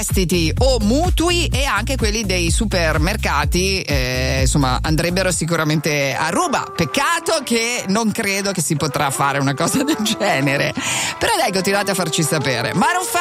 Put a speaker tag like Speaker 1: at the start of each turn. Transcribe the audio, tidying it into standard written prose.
Speaker 1: prestiti o mutui, e anche quelli dei supermercati insomma andrebbero sicuramente a ruba. Peccato che non credo che si potrà fare una cosa del genere, però dai, continuate a farci sapere. Maroon